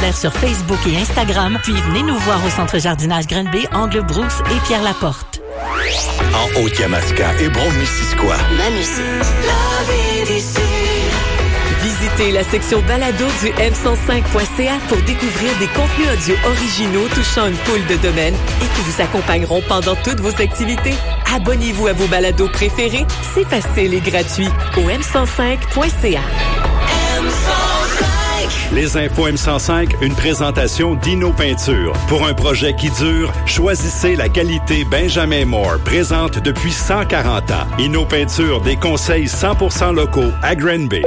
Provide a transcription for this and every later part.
commentaires sur Facebook et Instagram, puis venez nous voir au Centre Jardinage Granby, Angle Bruce et Pierre-Laporte. En Haute-Yamaska et Brome-Missisquoi. Ma musique. La vie d'ici. Visitez la section balado du m105.ca pour découvrir des contenus audio originaux touchant une foule de domaines et qui vous accompagneront pendant toutes vos activités. Abonnez-vous à vos balados préférés, c'est facile et gratuit au m105.ca. Les infos M105, une présentation d'Inno Peinture. Pour un projet qui dure, choisissez la qualité Benjamin Moore, présente depuis 140 ans. Inno Peinture, des conseils 100% locaux à Granby.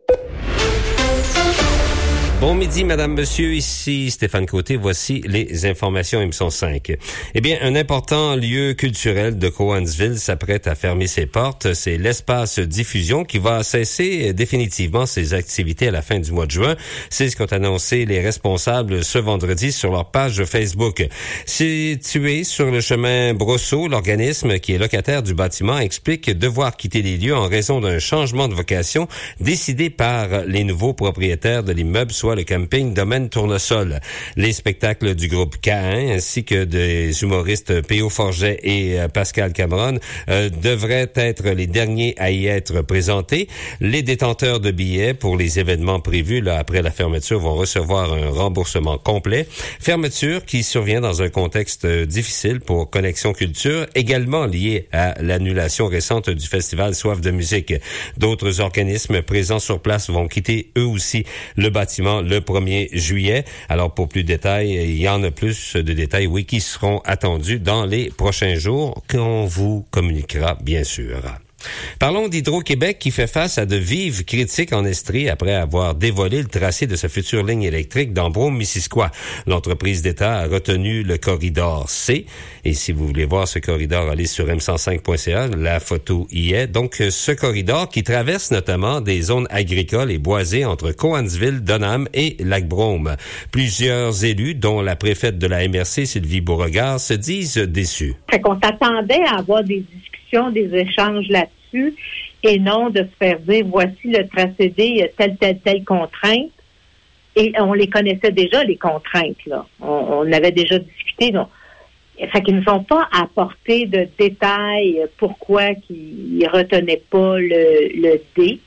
Bon midi, madame, monsieur, ici Stéphane Côté. Voici les informations M105. Eh bien, un important lieu culturel de Cowansville s'apprête à fermer ses portes. C'est l'espace diffusion qui va cesser définitivement ses activités à la fin du mois de juin. C'est ce qu'ont annoncé les responsables ce vendredi sur leur page Facebook. Situé sur le chemin Brosseau, l'organisme qui est locataire du bâtiment explique devoir quitter les lieux en raison d'un changement de vocation décidé par les nouveaux propriétaires de l'immeuble, soit le camping Domaine Tournesol. Les spectacles du groupe K1 ainsi que des humoristes P.O. Forget et Pascal Cameron devraient être les derniers à y être présentés. Les détenteurs de billets pour les événements prévus là après la fermeture vont recevoir un remboursement complet. Fermeture qui survient dans un contexte difficile pour Connexion Culture, également lié à l'annulation récente du festival Soif de musique. D'autres organismes présents sur place vont quitter eux aussi le bâtiment le 1er juillet. Alors, pour plus de détails, il y en a plus de détails, oui, qui seront attendus dans les prochains jours, qu'on vous communiquera, bien sûr. Parlons d'Hydro-Québec qui fait face à de vives critiques en Estrie après avoir dévoilé le tracé de sa future ligne électrique dans Brome-Missisquoi. L'entreprise d'État a retenu le corridor C. Et si vous voulez voir ce corridor, allez sur m105.ca. La photo y est. Donc, ce corridor qui traverse notamment des zones agricoles et boisées entre Cowansville, Dunham et Lac-Brome. Plusieurs élus, dont la préfète de la MRC, Sylvie Beauregard, se disent déçus. Fait qu'on s'attendait à avoir des discussions, des échanges là-dessus, et non de se faire dire, voici le tracé D, il y a telle contrainte. Et on les connaissait déjà, les contraintes, là. On avait déjà discuté. Donc, fait qu'ils ne nous ont pas apporté de détails pourquoi qu'ils retenaient pas le D.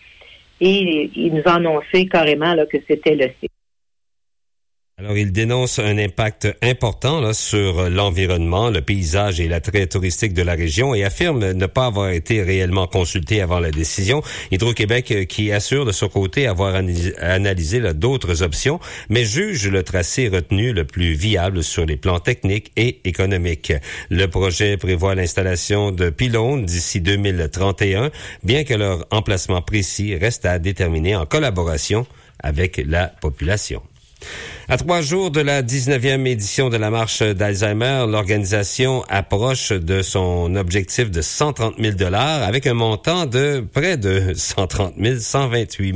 Et ils nous ont annoncé carrément là, que c'était le C. Alors, il dénonce un impact important là, sur l'environnement, le paysage et l'attrait touristique de la région et affirme ne pas avoir été réellement consulté avant la décision. Hydro-Québec qui assure de son côté avoir analysé là, d'autres options, mais juge le tracé retenu le plus viable sur les plans techniques et économiques. Le projet prévoit l'installation de pylônes d'ici 2031, bien que leur emplacement précis reste à déterminer en collaboration avec la population. À 3 jours de la 19e édition de la marche d'Alzheimer, l'organisation approche de son objectif de 130 000 $ avec un montant de près de 128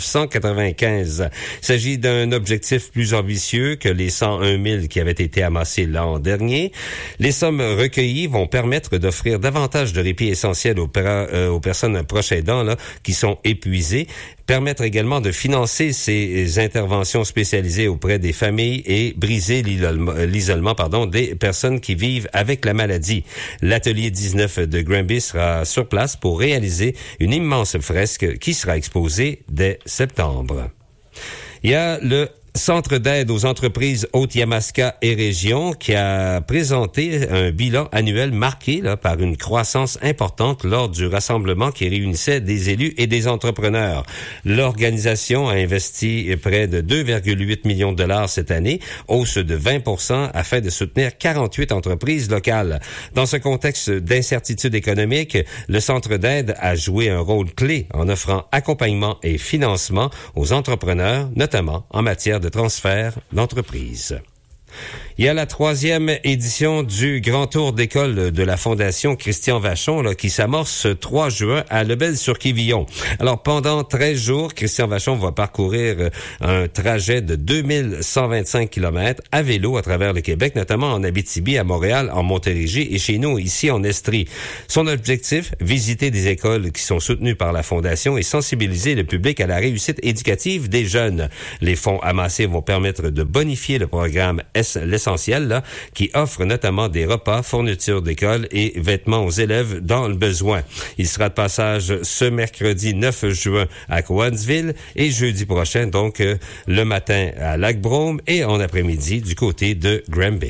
995. Il s'agit d'un objectif plus ambitieux que les 101 000 qui avaient été amassés l'an dernier. Les sommes recueillies vont permettre d'offrir davantage de répit essentiel aux personnes proches aidants là, qui sont épuisées, permettre également de financer ces interventions spécialisées auprès des familles et briser l'isolement des personnes qui vivent avec la maladie. L'atelier 19 de Granby sera sur place pour réaliser une immense fresque qui sera exposée dès septembre. Il y a le Centre d'aide aux entreprises Haute-Yamaska et Région qui a présenté un bilan annuel marqué là, par une croissance importante lors du rassemblement qui réunissait des élus et des entrepreneurs. L'organisation a investi près de 2,8 millions de $ cette année, hausse de 20% afin de soutenir 48 entreprises locales. Dans ce contexte d'incertitude économique, le Centre d'aide a joué un rôle clé en offrant accompagnement et financement aux entrepreneurs, notamment en matière de transfert d'entreprise. Il y a la 3e édition du Grand Tour d'école de la Fondation Christian Vachon là, qui s'amorce 3 juin à Lebel-sur-Quivillon. Alors, pendant 13 jours, Christian Vachon va parcourir un trajet de 2125 km à vélo à travers le Québec, notamment en Abitibi, à Montréal, en Montérégie et chez nous, ici en Estrie. Son objectif, visiter des écoles qui sont soutenues par la Fondation et sensibiliser le public à la réussite éducative des jeunes. Les fonds amassés vont permettre de bonifier le programme L'Essentiel, là, qui offre notamment des repas, fournitures d'école et vêtements aux élèves dans le besoin. Il sera de passage ce mercredi 9 juin à Cowansville et jeudi prochain, donc le matin à Lac-Brome et en après-midi du côté de Granby.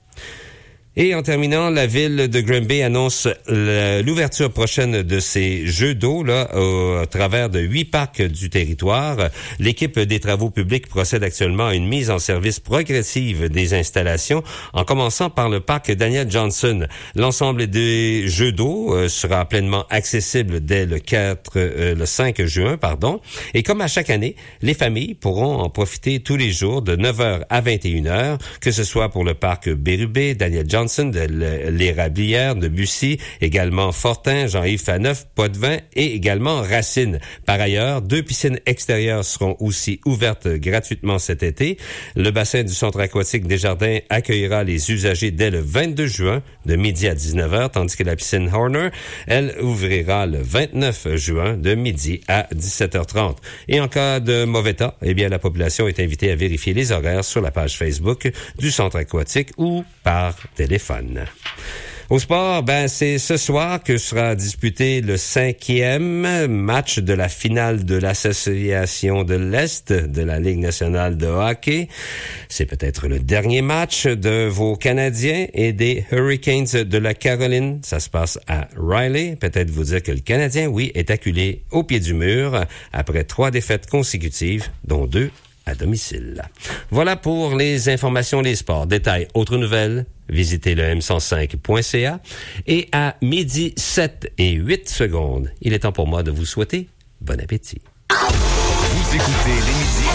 Et en terminant, la ville de Granby annonce l'ouverture prochaine de ses jeux d'eau là au travers de 8 parcs du territoire. L'équipe des travaux publics procède actuellement à une mise en service progressive des installations, en commençant par le parc Daniel Johnson. L'ensemble des jeux d'eau sera pleinement accessible dès le 5 juin, Et comme à chaque année, les familles pourront en profiter tous les jours de 9h à 21h, que ce soit pour le parc Bérubé, Daniel Johnson, de l'Érablière, de Bussy, également Fortin, Jean-Yves Faneuf, Potvin et également Racine. Par ailleurs, 2 piscines extérieures seront aussi ouvertes gratuitement cet été. Le bassin du centre aquatique Desjardins accueillera les usagers dès le 22 juin de midi à 19h, tandis que la piscine Horner, elle, ouvrira le 29 juin de midi à 17h30. Et en cas de mauvais temps, eh bien, la population est invitée à vérifier les horaires sur la page Facebook du centre aquatique ou par téléphone. Au sport, c'est ce soir que sera disputé le 5e match de la finale de l'Association de l'Est de la Ligue nationale de hockey. C'est peut-être le dernier match de vos Canadiens et des Hurricanes de la Caroline. Ça se passe à Riley. Peut-être vous dire que le Canadien, oui, est acculé au pied du mur après 3 défaites consécutives, dont 2 à domicile. Voilà pour les informations des sports. Détails, autres nouvelles, visitez le m105.ca. Et à 12:07:08, il est temps pour moi de vous souhaiter bon appétit. Vous écoutez les midis.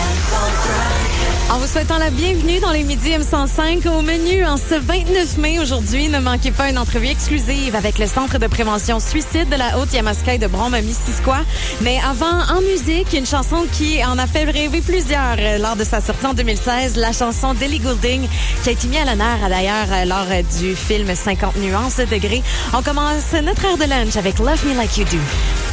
En vous souhaitant la bienvenue dans les Midis M105 au menu en ce 29 mai aujourd'hui. Ne manquez pas une entrevue exclusive avec le Centre de prévention suicide de la Haute-Yamaska et de Brome-Missisquoi. Mais avant, en musique, une chanson qui en a fait rêver plusieurs lors de sa sortie en 2016, la chanson d'Ellie Goulding, qui a été mise à l'honneur d'ailleurs lors du film 50 nuances de degrés. On commence notre heure de lunch avec Love Me Like You Do.